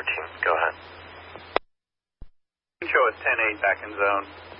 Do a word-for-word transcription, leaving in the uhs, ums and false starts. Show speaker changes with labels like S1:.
S1: thirteen. Go ahead.
S2: Show us ten eight back in zone.